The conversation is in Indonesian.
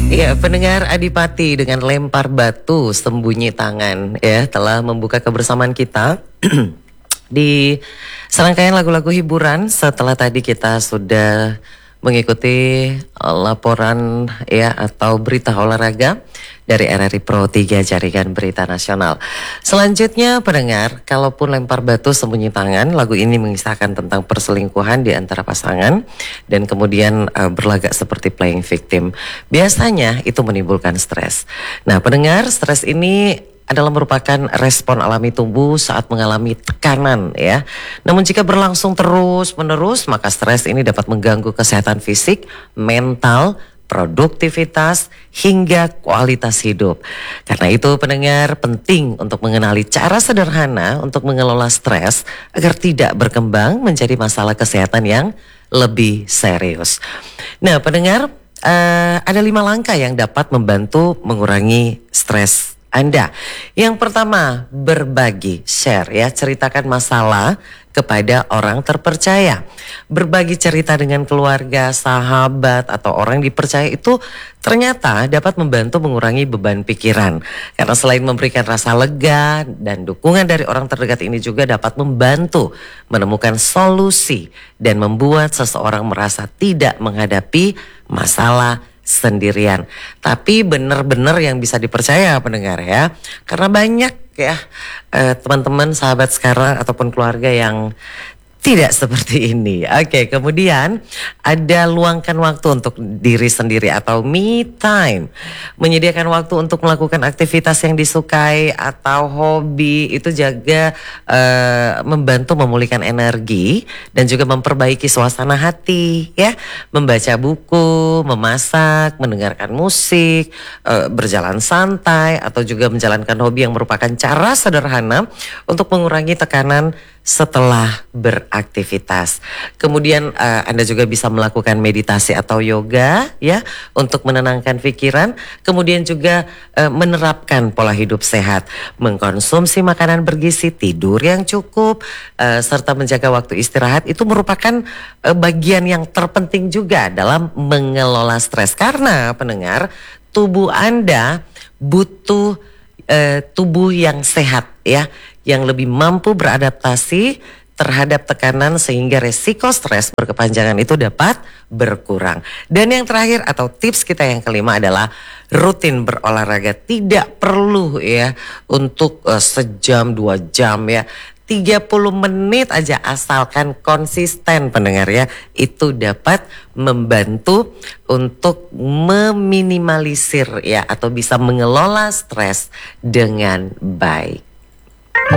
Ya, pendengar Adipati dengan lempar batu sembunyi tangan ya telah membuka kebersamaan kita di serangkaian lagu-lagu hiburan setelah tadi kita sudah mengikuti laporan ya atau berita olahraga dari RRI Pro 3 Jaringan Berita Nasional. Selanjutnya pendengar, kalaupun lempar batu sembunyi tangan, lagu ini mengisahkan tentang perselingkuhan di antara pasangan dan kemudian berlagak seperti playing victim. Biasanya itu menimbulkan stres. Nah pendengar, stres ini adalah merupakan respon alami tubuh saat mengalami tekanan ya. Namun jika berlangsung terus menerus maka stres ini dapat mengganggu kesehatan fisik, mental, produktivitas hingga kualitas hidup. Karena itu pendengar penting untuk mengenali cara sederhana untuk mengelola stres agar tidak berkembang menjadi masalah kesehatan yang lebih serius. Nah pendengar, ada 5 langkah yang dapat membantu mengurangi stres Anda. Yang pertama, berbagi, share ya, ceritakan masalah kepada orang terpercaya. Berbagi cerita dengan keluarga, sahabat atau orang dipercaya itu ternyata dapat membantu mengurangi beban pikiran. Karena selain memberikan rasa lega dan dukungan dari orang terdekat ini juga dapat membantu menemukan solusi dan membuat seseorang merasa tidak menghadapi masalah sendirian. Tapi benar-benar yang bisa dipercaya pendengar ya. Karena banyak ya teman-teman sahabat sekarang ataupun keluarga yang tidak seperti ini. Oke, kemudian ada luangkan waktu untuk diri sendiri atau me time. Menyediakan waktu untuk melakukan aktivitas yang disukai atau hobi itu juga membantu memulihkan energi dan juga memperbaiki suasana hati ya. Membaca buku, memasak, mendengarkan musik, berjalan santai atau juga menjalankan hobi yang merupakan cara sederhana untuk mengurangi tekanan setelah beraktivitas. Kemudian Anda juga bisa melakukan meditasi atau yoga ya untuk menenangkan pikiran. Kemudian juga menerapkan pola hidup sehat, mengkonsumsi makanan bergizi, tidur yang cukup, serta menjaga waktu istirahat itu merupakan bagian yang terpenting juga dalam mengelola stres. Karena pendengar, tubuh Anda butuh tubuh yang sehat ya, yang lebih mampu beradaptasi terhadap tekanan sehingga resiko stres berkepanjangan itu dapat berkurang. Dan yang terakhir atau tips kita yang kelima adalah rutin berolahraga. Tidak perlu ya untuk sejam 2 jam ya. 30 menit aja asalkan konsisten pendengar ya. Itu dapat membantu untuk meminimalisir ya atau bisa mengelola stres dengan baik.